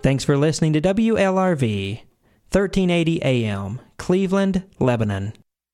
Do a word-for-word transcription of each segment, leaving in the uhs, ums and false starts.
Thanks for listening to W L R V, thirteen eighty A M, Cleveland, Lebanon.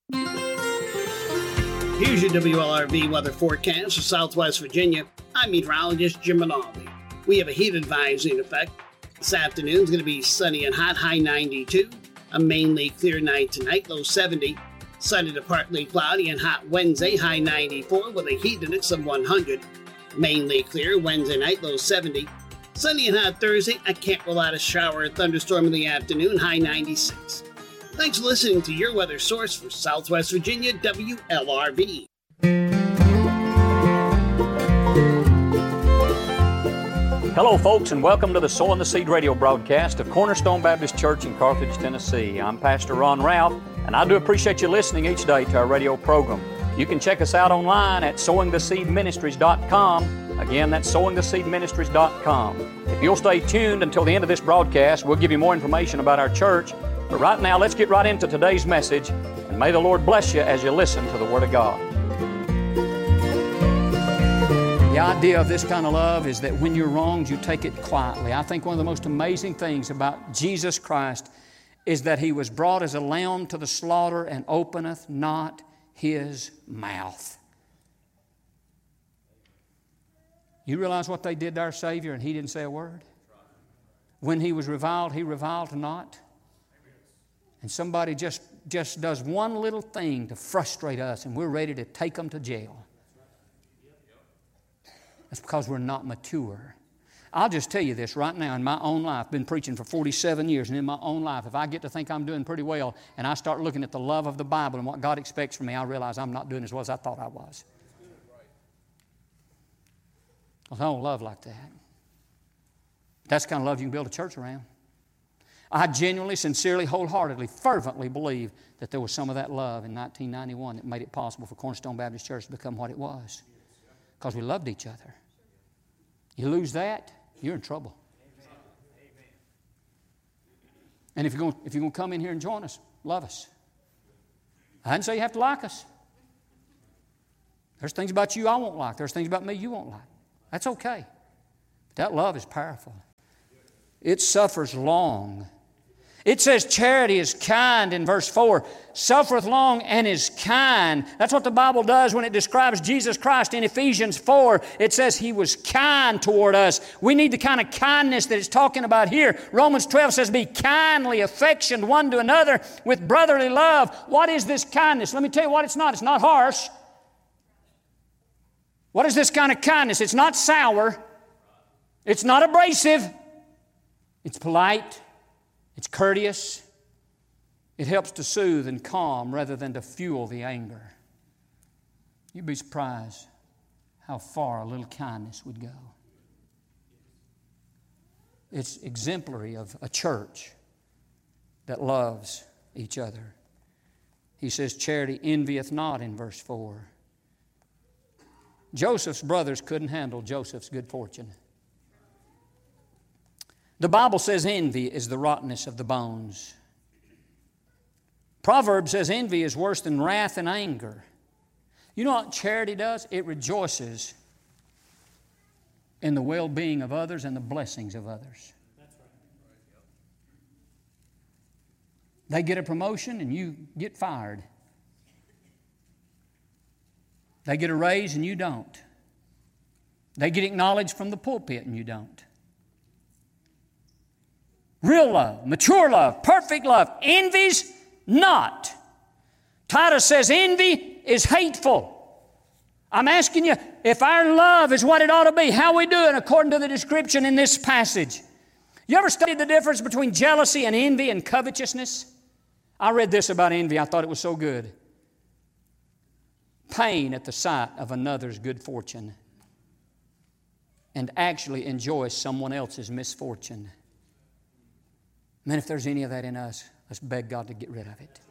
Here's your W L R V weather forecast for Southwest Virginia. I'm meteorologist Jim Rinaldi. We have a heat advisory in effect. This afternoon is going to be sunny and hot, high ninety-two. A mainly clear night tonight, low seventy. Sunny to partly cloudy and hot Wednesday, high ninety-four with a heat index of one hundred. Mainly clear Wednesday night, low seventy. Sunny and hot Thursday. I can't rule out a shower or thunderstorm in the afternoon, high ninety-six. Thanks for listening to your weather source for Southwest Virginia, W L R V. Hello, folks, and welcome to the Sowing the Seed radio broadcast of Cornerstone Baptist Church in Carthage, Tennessee. I'm Pastor Ron Routh, and I do appreciate you listening each day to our radio program. You can check us out online at sowing the seed ministries dot com. Again, that's sowing the seed ministries dot com. If you'll stay tuned until the end of this broadcast, we'll give you more information about our church. But right now, let's get right into today's message, and may the Lord bless you as you listen to the Word of God. The idea of this kind of love is that when you're wronged, you take it quietly. I think one of the most amazing things about Jesus Christ is that He was brought as a lamb to the slaughter and openeth not His mouth. You realize what they did to our Savior and He didn't say a word? When He was reviled, He reviled not. And somebody just, just does one little thing to frustrate us and we're ready to take them to jail. That's because we're not mature. I'll just tell you this right now in my own life. I've been preaching for forty-seven years, and in my own life, if I get to think I'm doing pretty well and I start looking at the love of the Bible and what God expects from me, I realize I'm not doing as well as I thought I was. Because I don't love like that. That's the kind of love you can build a church around. I genuinely, sincerely, wholeheartedly, fervently believe that there was some of that love in nineteen ninety-one that made it possible for Cornerstone Baptist Church to become what it was. Because we loved each other. You lose that, you're in trouble. And if you're going, if you're going to come in here and join us, love us. I didn't say you have to like us. There's things about you I won't like. There's things about me you won't like. That's okay. But that love is powerful. It suffers long. It says charity is kind in verse four. Suffereth long and is kind. That's what the Bible does when it describes Jesus Christ in Ephesians four. It says He was kind toward us. We need the kind of kindness that it's talking about here. Romans twelve says, be kindly affectioned one to another with brotherly love. What is this kindness? Let me tell you what it's not. It's not harsh. What is this kind of kindness? It's not sour. It's not abrasive. It's polite. It's courteous. It helps to soothe and calm rather than to fuel the anger. You'd be surprised how far a little kindness would go. It's exemplary of a church that loves each other. He says, charity envieth not in verse four. Joseph's brothers couldn't handle Joseph's good fortune. The Bible says envy is the rottenness of the bones. Proverbs says envy is worse than wrath and anger. You know what charity does? It rejoices in the well-being of others and the blessings of others. They get a promotion and you get fired. They get a raise and you don't. They get acknowledged from the pulpit and you don't. Real love, mature love, perfect love, envies not. Titus says envy is hateful. I'm asking you, if our love is what it ought to be, how are we doing according to the description in this passage? You ever studied the difference between jealousy and envy and covetousness? I read this about envy. I thought it was so good. Pain at the sight of another's good fortune and actually enjoy someone else's misfortune. Man, if there's any of that in us, let's beg God to get rid of it.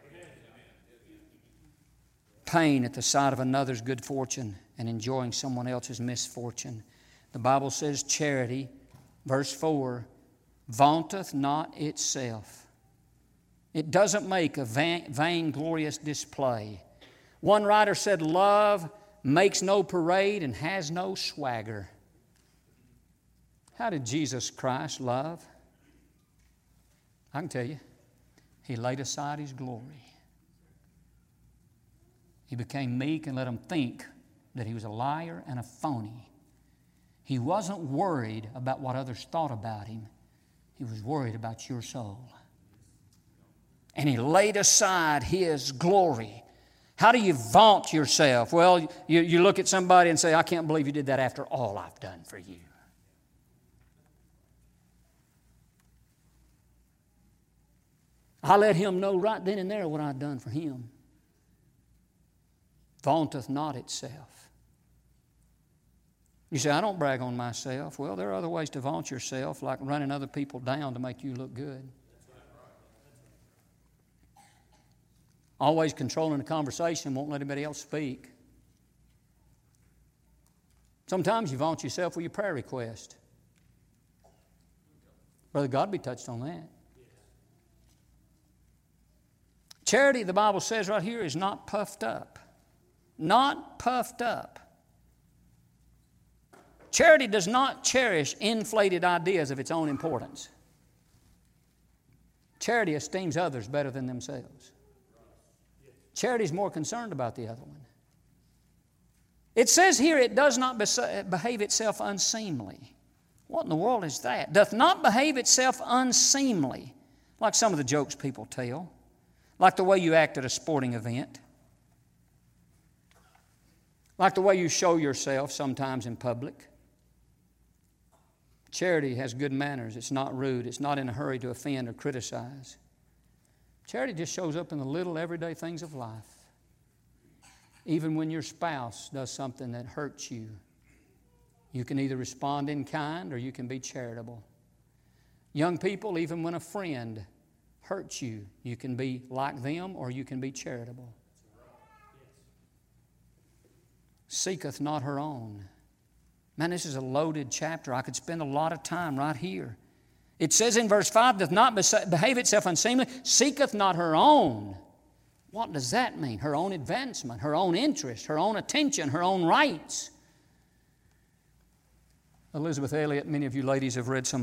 Pain at the sight of another's good fortune and enjoying someone else's misfortune. The Bible says charity, verse four, vaunteth not itself. It doesn't make a vain, vainglorious display. One writer said, love makes no parade and has no swagger. How did Jesus Christ love? I can tell you. He laid aside His glory. He became meek and let them think that He was a liar and a phony. He wasn't worried about what others thought about Him. He was worried about your soul. And He laid aside His glory. How do you vaunt yourself? Well, you, you look at somebody and say, I can't believe you did that after all I've done for you. I let him know right then and there what I'd done for him. Vaunteth not itself. You say, I don't brag on myself. Well, there are other ways to vaunt yourself, like running other people down to make you look good. Always controlling the conversation, won't let anybody else speak. Sometimes you vaunt yourself with your prayer request. Brother God be touched on that. Charity, the Bible says right here, is not puffed up. Not puffed up. Charity does not cherish inflated ideas of its own importance. Charity esteems others better than themselves. Charity is more concerned about the other one. It says here it does not behave itself unseemly. What in the world is that? Doth not behave itself unseemly, like some of the jokes people tell. Like the way you act at a sporting event. Like the way you show yourself sometimes in public. Charity has good manners. It's not rude. It's not in a hurry to offend or criticize. Charity just shows up in the little everyday things of life. Even when your spouse does something that hurts you, you can either respond in kind or you can be charitable. Young people, even when a friend hurts you, you can be like them or you can be charitable. Seeketh not her own. Man, this is a loaded chapter. I could spend a lot of time right here. It says in verse five, doth not behave itself unseemly, seeketh not her own. What does that mean? Her own advancement, her own interest, her own attention, her own rights. Elizabeth Elliot, many of you ladies have read some